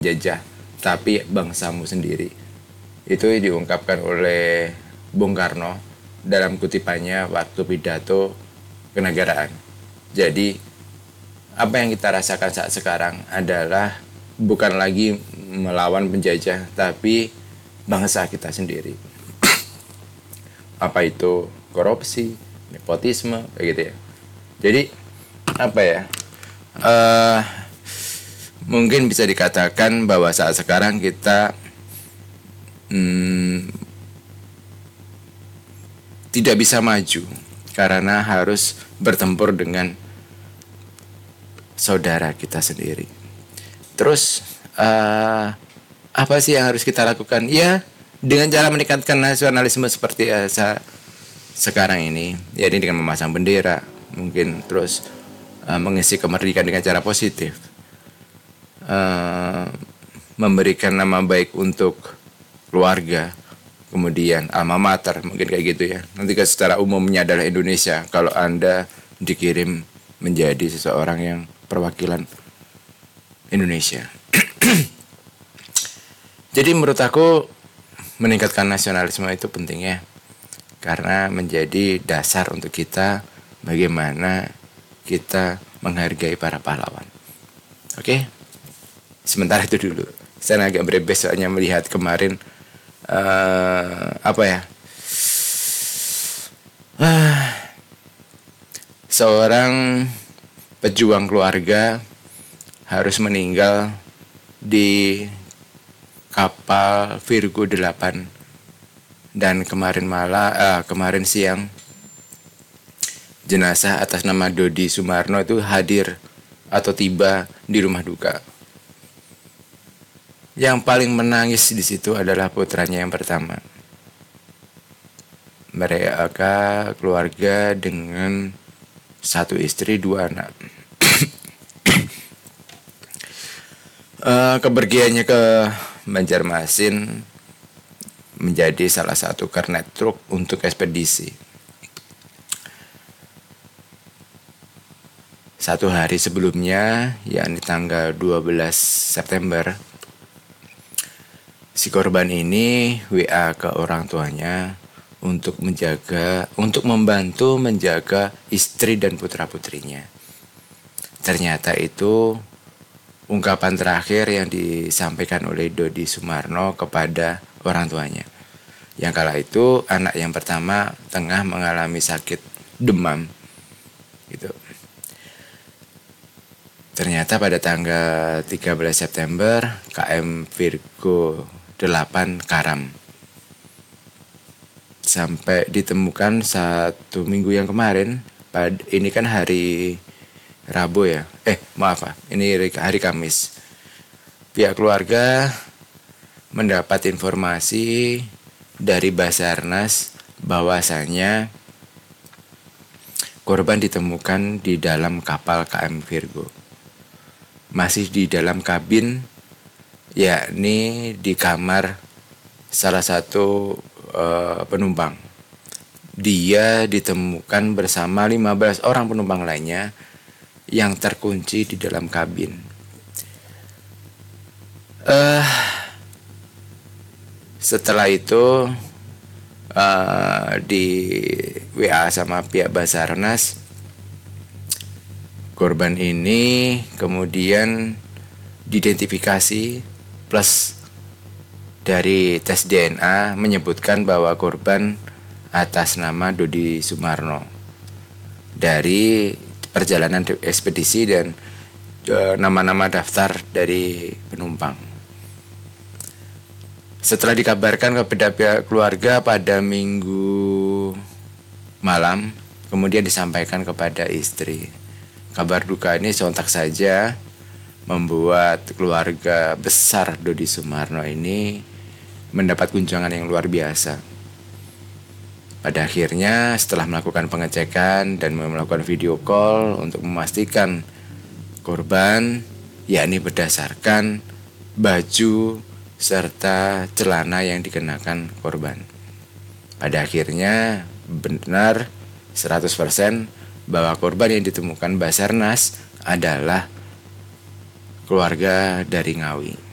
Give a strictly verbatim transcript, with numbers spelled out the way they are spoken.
jajah, tapi bangsamu sendiri. Itu diungkapkan oleh Bung Karno dalam kutipannya waktu pidato kenegaraan. Jadi apa yang kita rasakan saat sekarang adalah bukan lagi melawan penjajah, tapi bangsa kita sendiri. Apa itu korupsi, nepotisme, kayak gitu ya. Jadi apa ya? Uh, mungkin bisa dikatakan bahwa saat sekarang kita hmm, tidak bisa maju karena harus bertempur dengan saudara kita sendiri. Terus uh, apa sih yang harus kita lakukan? Ya, dengan cara meningkatkan nasionalisme seperti uh, sekarang ini, ya ini dengan memasang bendera, mungkin terus uh, mengisi kemerdekaan dengan cara positif, uh, memberikan nama baik untuk keluarga, kemudian alma mater, mungkin kayak gitu ya. Nanti kan secara umumnya adalah Indonesia kalau Anda dikirim menjadi seseorang yang perwakilan Indonesia. Jadi menurut aku meningkatkan nasionalisme itu penting ya, karena menjadi dasar untuk kita bagaimana kita menghargai para pahlawan. Oke, sementara itu dulu. Saya agak berebes soalnya melihat kemarin uh, apa ya, uh, seorang pejuang keluarga harus meninggal di kapal Virgo delapan, dan kemarin malam uh, kemarin siang jenazah atas nama Dodi Sumarno itu hadir atau tiba di rumah duka. Yang paling menangis di situ adalah putranya yang pertama. Mereka keluarga dengan satu istri dua anak. uh, kepergiannya ke Banjarmasin menjadi salah satu kernet truk untuk ekspedisi. Satu hari sebelumnya, yakni tanggal dua belas September, si korban ini W A ke orang tuanya untuk menjaga, untuk membantu menjaga istri dan putra-putrinya. Ternyata itu ungkapan terakhir yang disampaikan oleh Dodi Sumarno kepada orang tuanya. Yang kala itu anak yang pertama tengah mengalami sakit demam gitu. Ternyata pada tanggal tiga belas September K M Virgo delapan karam. Sampai ditemukan satu minggu yang kemarin, ini kan hari Rabu ya, eh maaf pak, ini hari Kamis. Pihak keluarga mendapat informasi dari Basarnas bahwasanya korban ditemukan di dalam kapal K M Virgo, masih di dalam kabin, yakni di kamar salah satu uh, penumpang. Dia ditemukan bersama lima belas orang penumpang lainnya yang terkunci di dalam kabin. Uh, setelah itu uh, di W A sama pihak Basarnas, korban ini kemudian diidentifikasi plus dari tes D N A menyebutkan bahwa korban atas nama Dodi Sumarno dari perjalanan ekspedisi dan e, nama-nama daftar dari penumpang. Setelah dikabarkan kepada pihak keluarga pada minggu malam, kemudian disampaikan kepada istri. Kabar duka ini sontak saja membuat keluarga besar Dodi Sumarno ini mendapat guncangan yang luar biasa. Pada akhirnya setelah melakukan pengecekan dan melakukan video call untuk memastikan korban, yakni berdasarkan baju serta celana yang dikenakan korban. Pada akhirnya benar seratus persen bahwa korban yang ditemukan Basarnas adalah keluarga dari Ngawi.